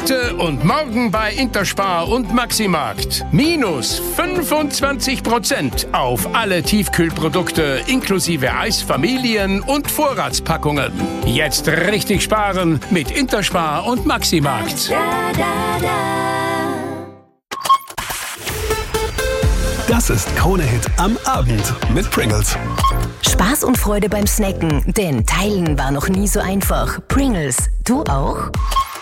Heute und morgen bei Interspar und Maximarkt. Minus 25% auf alle Tiefkühlprodukte inklusive Eisfamilien und Vorratspackungen. Jetzt richtig sparen mit Interspar und Maximarkt. Das ist Krone-Hit am Abend mit Pringles. Spaß und Freude beim Snacken, denn Teilen war noch nie so einfach. Pringles, du auch?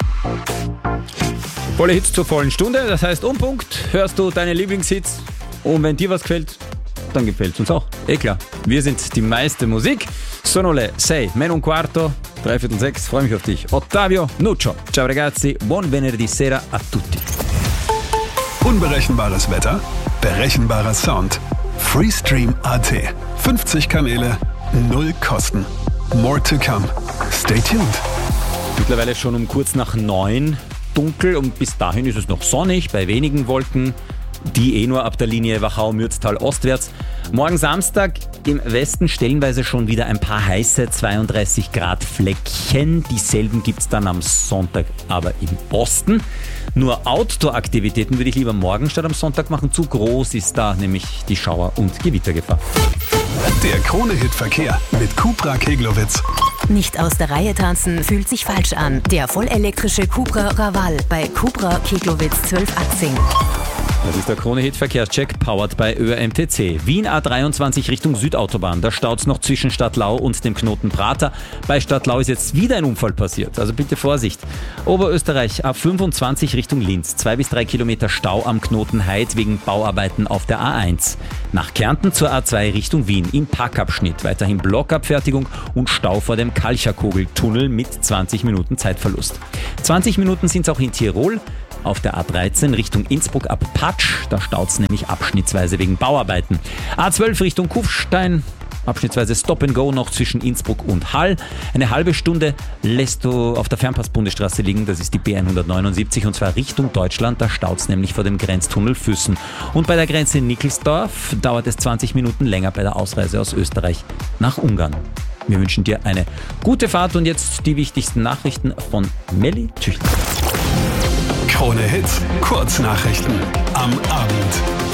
Volle Hits zur vollen Stunde, das heißt um Punkt hörst du deine Lieblingshits und wenn dir was gefällt, dann gefällt es uns auch. Klar, wir sind die meiste Musik. Sono le 6, meno un quarto, 5:45, freue mich auf dich. Ottavio Nuccio. Ciao ragazzi, buon venerdì sera a tutti. Unberechenbares Wetter, berechenbarer Sound. Freestream.at. 50 Kanäle, 0 Kosten. More to come. Stay tuned. Mittlerweile schon um kurz nach 9 dunkel und bis dahin ist es noch sonnig, bei wenigen Wolken, die nur ab der Linie Wachau-Mürztal ostwärts. Morgen Samstag im Westen stellenweise schon wieder ein paar heiße 32 Grad Fleckchen. Dieselben gibt es dann am Sonntag aber im Osten. Nur Outdoor-Aktivitäten würde ich lieber morgen statt am Sonntag machen. Zu groß ist da nämlich die Schauer- und Gewittergefahr. Der Krone-Hit-Verkehr mit Cupra Keglowitz. Nicht aus der Reihe tanzen fühlt sich falsch an. Der vollelektrische Cupra Raval bei Cupra Keglowitz 1218. Das ist der Krone-Hit-Verkehrscheck, powered by ÖMTC. Wien A23 Richtung Südautobahn. Da staut es noch zwischen Stadtlau und dem Knoten Prater. Bei Stadtlau ist jetzt wieder ein Unfall passiert, also bitte Vorsicht. Oberösterreich A25 Richtung Linz. 2 bis 3 Kilometer Stau am Knoten Heid wegen Bauarbeiten auf der A1. Nach Kärnten zur A2 Richtung Wien im Parkabschnitt. Weiterhin Blockabfertigung und Stau vor dem Kalcherkogeltunnel mit 20 Minuten Zeitverlust. 20 Minuten sind es auch in Tirol. Auf der A13 Richtung Innsbruck ab Patsch, da staut es nämlich abschnittsweise wegen Bauarbeiten. A12 Richtung Kufstein, abschnittsweise Stop and Go noch zwischen Innsbruck und Hall. Eine halbe Stunde lässt du auf der Fernpass-Bundesstraße liegen, das ist die B179 und zwar Richtung Deutschland, da staut es nämlich vor dem Grenztunnel Füssen. Und bei der Grenze Nickelsdorf dauert es 20 Minuten länger bei der Ausreise aus Österreich nach Ungarn. Wir wünschen dir eine gute Fahrt und jetzt die wichtigsten Nachrichten von Melli Tschüchler. Krone Hits, Kurznachrichten am Abend.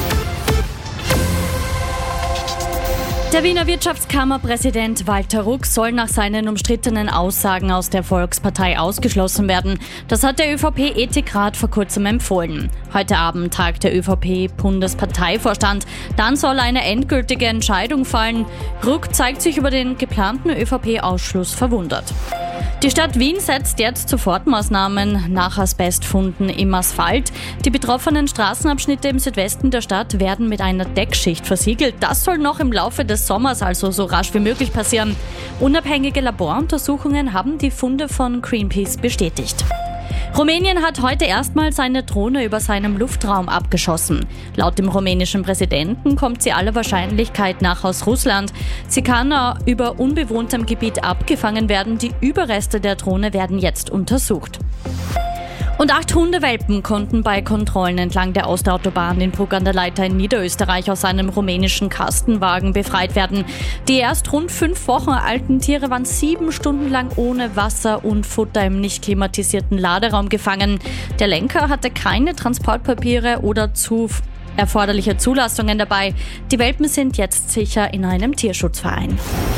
Der Wiener Wirtschaftskammerpräsident Walter Ruck soll nach seinen umstrittenen Aussagen aus der Volkspartei ausgeschlossen werden. Das hat der ÖVP-Ethikrat vor kurzem empfohlen. Heute Abend tagt der ÖVP-Bundesparteivorstand. Dann soll eine endgültige Entscheidung fallen. Ruck zeigt sich über den geplanten ÖVP-Ausschluss verwundert. Die Stadt Wien setzt jetzt Sofortmaßnahmen nach Asbestfunden im Asphalt. Die betroffenen Straßenabschnitte im Südwesten der Stadt werden mit einer Deckschicht versiegelt. Das soll noch im Laufe des Sommers, also so rasch wie möglich passieren. Unabhängige Laboruntersuchungen haben die Funde von Greenpeace bestätigt. Rumänien hat heute erstmals eine Drohne über seinem Luftraum abgeschossen. Laut dem rumänischen Präsidenten kommt sie aller Wahrscheinlichkeit nach aus Russland. Sie kann über unbewohntem Gebiet abgefangen werden. Die Überreste der Drohne werden jetzt untersucht. Und 8 Hundewelpen konnten bei Kontrollen entlang der Ostautobahn in Bruck an der Leitha in Niederösterreich aus einem rumänischen Kastenwagen befreit werden. Die erst rund 5 Wochen alten Tiere waren 7 Stunden lang ohne Wasser und Futter im nicht klimatisierten Laderaum gefangen. Der Lenker hatte keine Transportpapiere oder erforderliche Zulassungen dabei. Die Welpen sind jetzt sicher in einem Tierschutzverein.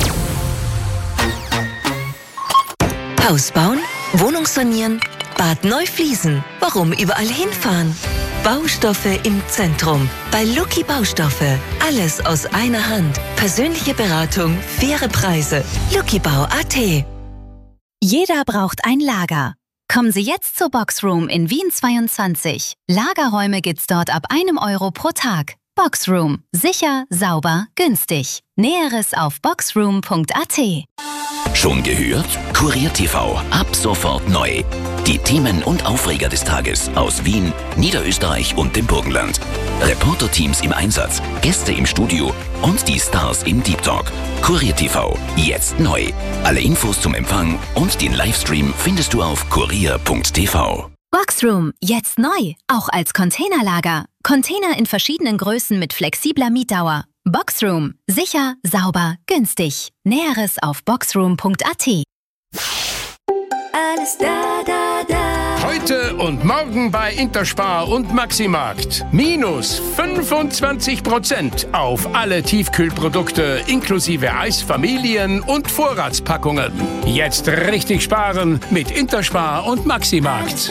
Haus bauen, Wohnung sanieren, Bad neu fließen. Warum überall hinfahren? Baustoffe im Zentrum. Bei Lucky Baustoffe. Alles aus einer Hand. Persönliche Beratung, faire Preise. luckybau.at. Jeder braucht ein Lager. Kommen Sie jetzt zur Boxroom in Wien 22. Lagerräume gibt's dort ab 1 Euro pro Tag. Boxroom. Sicher, sauber, günstig. Näheres auf boxroom.at. Schon gehört? Kurier TV. Ab sofort neu. Die Themen und Aufreger des Tages aus Wien, Niederösterreich und dem Burgenland. Reporterteams im Einsatz, Gäste im Studio und die Stars im Deep Talk. Kurier TV. Jetzt neu. Alle Infos zum Empfang und den Livestream findest du auf kurier.tv. Boxroom. Jetzt neu. Auch als Containerlager. Container in verschiedenen Größen mit flexibler Mietdauer. Boxroom. Sicher, sauber, günstig. Näheres auf boxroom.at. Heute und morgen bei Interspar und Maximarkt. Minus 25% auf alle Tiefkühlprodukte inklusive Eisfamilien und Vorratspackungen. Jetzt richtig sparen mit Interspar und Maximarkt.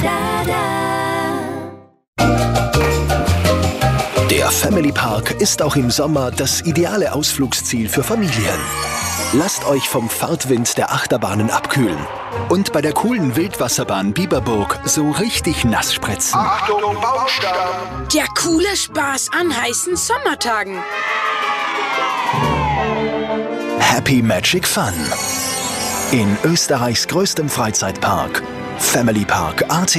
Der Family Park ist auch im Sommer das ideale Ausflugsziel für Familien. Lasst euch vom Fahrtwind der Achterbahnen abkühlen und bei der coolen Wildwasserbahn Biberburg so richtig nass spritzen. Achtung, Baumstamm! Der coole Spaß an heißen Sommertagen. Happy Magic Fun. In Österreichs größtem Freizeitpark, Family Park AT.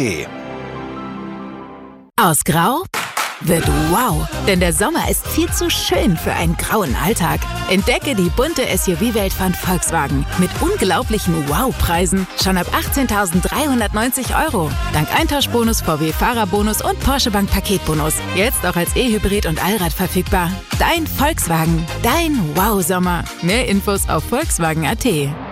Aus Grau wird wow, denn der Sommer ist viel zu schön für einen grauen Alltag. Entdecke die bunte SUV-Welt von Volkswagen mit unglaublichen Wow-Preisen schon ab 18.390 €. Dank Eintauschbonus, VW-Fahrerbonus und Porsche Bank Paketbonus. Jetzt auch als E-Hybrid und Allrad verfügbar. Dein Volkswagen, dein Wow-Sommer. Mehr Infos auf Volkswagen.at.